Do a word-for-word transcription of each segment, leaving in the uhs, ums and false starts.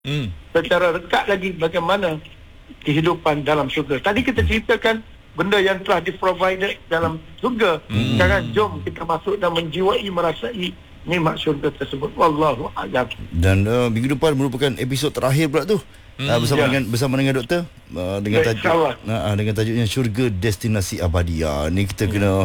Hmm. Secara dekat lagi bagaimana kehidupan dalam syurga. Tadi kita ceritakan benda yang telah di-provided dalam syurga. Hmm. Sekarang jom kita masuk dan menjiwai, merasai nikmat syurga tersebut. Wallahu a'lam. Dan uh, minggu depan merupakan episod terakhir pula tu. Hmm, uh, bersama ya. dengan bersama dengan doktor uh, dengan tajuk uh, dengan tajuknya Syurga Destinasi Abadi. Uh, ni kita hmm. kena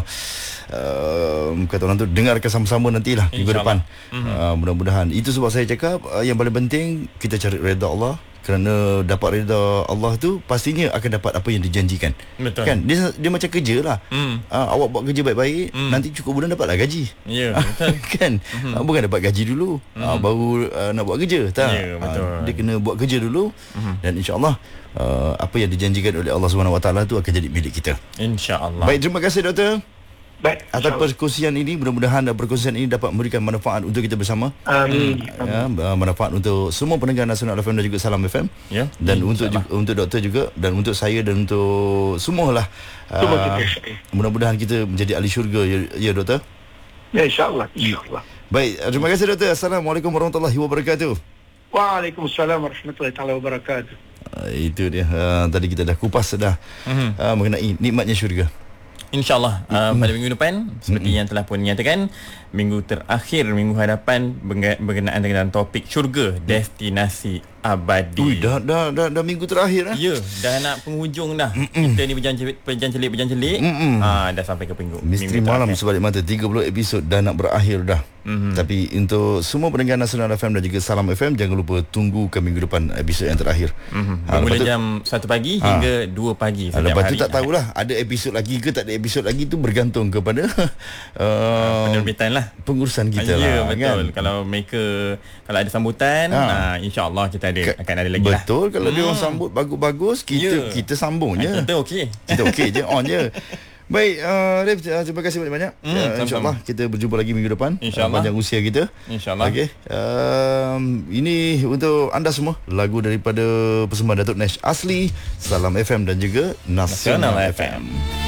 uh, kata orang tu dengarkan sama-sama nantilah minggu depan. Hmm. Uh, mudah-mudahan. Itu sebab saya cakap uh, yang paling penting kita cari redha Allah. Kerana dapat redha Allah tu pastinya akan dapat apa yang dijanjikan. Betul. Kan dia dia macam kerja lah. Hmm. Uh, awak buat kerja baik-baik, hmm. nanti cukup bulan dapatlah gaji. Ya, betul. Kan? Hmm. Uh, bukan dapat gaji dulu, hmm. uh, baru uh, nak buat kerja. Tak. Ya, betul. Uh, dia kena buat kerja dulu, hmm. dan insya-Allah uh, apa yang dijanjikan oleh Allah Subhanahu Wa Taala tu akan jadi milik kita. Insya-Allah. Baik, terima kasih doktor. Baik, atas perkongsian ini, mudah-mudahan perkongsian ini dapat memberikan manfaat untuk kita bersama. Amin. Ya, manfaat untuk semua pendengar Nasional F M dan juga Salam F M. Ya. Dan untuk juga, untuk doktor juga, dan untuk saya dan untuk semualah. Semua uh, kita. Mudah-mudahan kita menjadi ahli syurga, ya, ya doktor. Ya, insya-Allah. Insya-Allah. Baik, terima kasih doktor. Assalamualaikum warahmatullahi wabarakatuh. Waalaikumsalam warahmatullahi taala wabarakatuh. Uh, itu dia. Uh, tadi kita dah kupas dah uh-huh. uh, mengenai nikmatnya syurga. InsyaAllah uh, pada minggu depan seperti mm-hmm. yang telah pun nyatakan, minggu terakhir, minggu hadapan berkenaan dengan topik syurga destinasi abadi. Ui, dah, dah, dah, dah minggu terakhir eh? Ya, dah nak penghujung dah. Mm-mm. Kita ni berjancelik berjancelik berjancelik ah, dah sampai ke minggu Misteri minggu Malam terakhir. Sebalik Mata tiga puluh episod dah nak berakhir dah. Mm-hmm. Tapi untuk semua pendengar Nasional F M dan juga Salam F M, jangan lupa tunggu ke minggu depan episod yang terakhir. Mm-hmm. Ha, Bermula jam satu pagi ha. hingga dua pagi ha, lepas tu tak hari. tahulah ada episod lagi ke tak ada episod lagi, tu bergantung kepada uh, penerbitan lah, pengurusan kita ha, lah. Ya, betul. Kan? Kalau mereka, kalau ada sambutan, ha. ha, insya-Allah kita ada Ke, akan ada lagi betul, lah. Betul. Kalau hmm. dia orang sambut bagus-bagus, kita yeah. kita sambung je. Kita okey. Kita okey je, on je. Baik, uh, Rif, uh, terima kasih banyak-banyak. Mm, uh, InsyaAllah kita berjumpa lagi minggu depan. InsyaAllah. Uh, panjang usia kita. InsyaAllah. Okey. Um, ini untuk anda semua, lagu daripada persembahan Datuk Nash Asli, Salam F M dan juga Nasional F M.